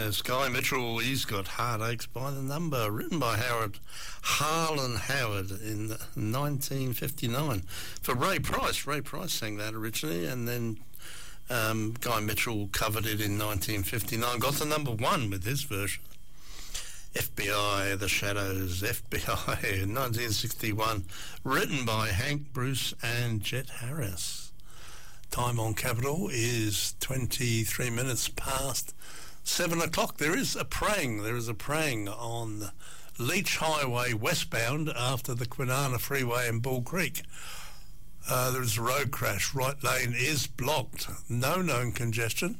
Yes, Guy Mitchell, he's got Heartaches by the Number, written by Harlan Howard in 1959 for Ray Price. Ray Price sang that originally, and then Guy Mitchell covered it in 1959, got to number one with his version. FBI, The Shadows, FBI in 1961, written by Hank Bruce and Jet Harris. Time on Capital is 23 minutes past 7 o'clock. There is a praying on Leach Highway westbound after the Kwinana Freeway in Bull Creek. There is a road crash. Right lane is blocked. No known congestion.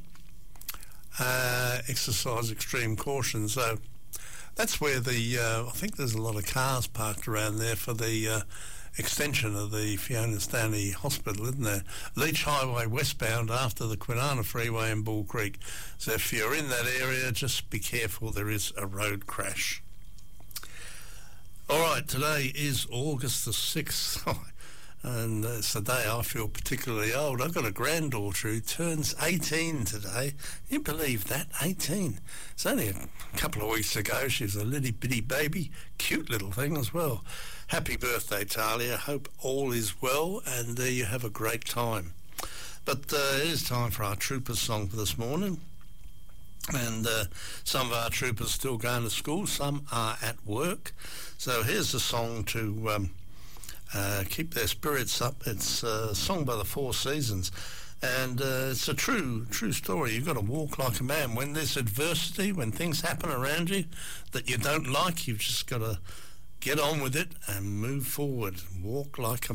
Exercise extreme caution. So that's where I think there's a lot of cars parked around there for the extension of the Fiona Stanley Hospital, isn't there? Leach Highway westbound after the Kwinana Freeway in Bull Creek. So if you're in that area, just be careful. There is a road crash. All right, today is August the 6th. And it's the day I feel particularly old. I've got a granddaughter who turns 18 today. Can you believe that? 18. It's only a couple of weeks ago. She was a little bitty baby. Cute little thing as well. Happy birthday, Talia. Hope all is well and you have a great time. But it is time for our Troopers song for this morning. And some of our troopers still going to school. Some are at work. So here's the song to keep their spirits up. It's a song by the Four Seasons, and it's a true story. You've got to walk like a man. When there's adversity, when things happen around you that you don't like, you've just got to get on with it and move forward. Walk like a